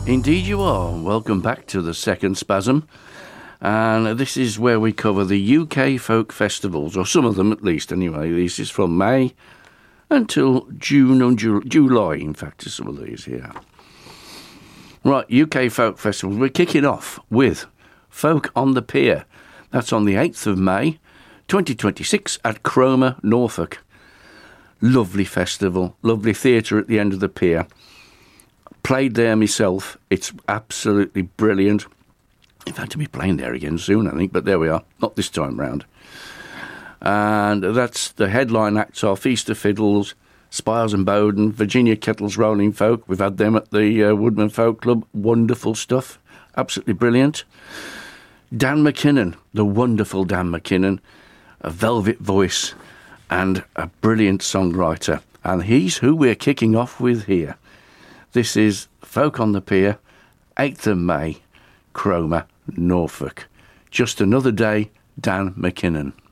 Indeed you are. Welcome back to the Second Spasm. And this is where we cover the UK folk festivals, or some of them at least anyway. This is from May until June and July, in fact, some of these here. Right, UK folk festivals. We're kicking off with Folk on the Pier. That's on the 8th of May, 2026 at Cromer, Norfolk. Lovely festival, lovely theatre at the end of the pier. Played there myself. It's absolutely brilliant. In fact, I'll be playing there again soon, I think, but there we are. Not this time round. And that's the headline acts are Feast of Fiddles, Spires and Bowden, Virginia Kettle's Rolling Folk. We've had them at the Woodman Folk Club. Wonderful stuff. Absolutely brilliant. Dan McKinnon, the wonderful Dan McKinnon, a velvet voice and a brilliant songwriter. And he's who we're kicking off with here. This is Folk on the Pier, 8th of May, Cromer, Norfolk. Just another day, Dan McKinnon.